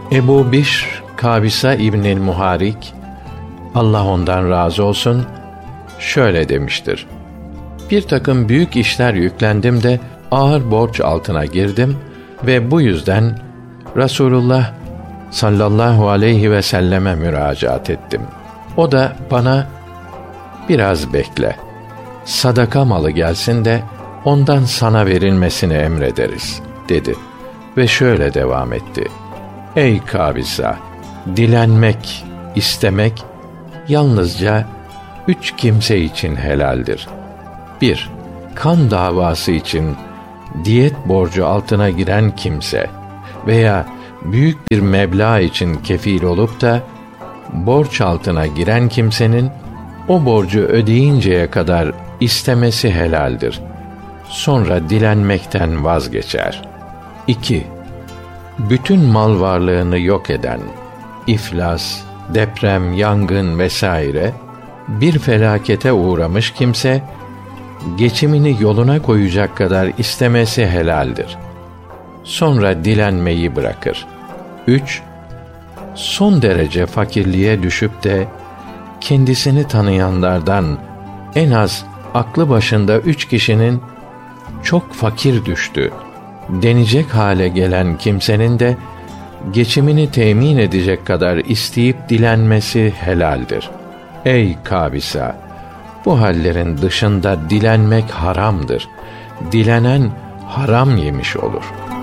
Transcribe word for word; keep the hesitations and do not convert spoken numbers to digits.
Ebu Bişr Kabisa İbnül Muharik, Allah ondan razı olsun, şöyle demiştir: Bir takım büyük işler yüklendim de ağır borç altına girdim ve bu yüzden Resulullah sallallahu aleyhi ve selleme müracaat ettim. O da bana biraz bekle, sadaka malı gelsin de ondan sana verilmesini emrederiz dedi ve şöyle devam etti: Ey Kabisa, dilenmek, istemek yalnızca üç kimse için helaldir. Bir, kan davası için diyet borcu altına giren kimse veya büyük bir meblağ için kefil olup da borç altına giren kimsenin o borcu ödeyinceye kadar istemesi helaldir. Sonra dilenmekten vazgeçer. İki, bütün mal varlığını yok eden, iflas, deprem, yangın vesaire bir felakete uğramış kimse, geçimini yoluna koyacak kadar istemesi helaldir. Sonra dilenmeyi bırakır. Üç, son derece fakirliğe düşüp de kendisini tanıyanlardan en az aklı başında üç kişinin çok fakir düştü denecek hale gelen kimsenin de geçimini temin edecek kadar isteyip dilenmesi helaldir. Ey Kabisa! Bu hallerin dışında dilenmek haramdır. Dilenen haram yemiş olur.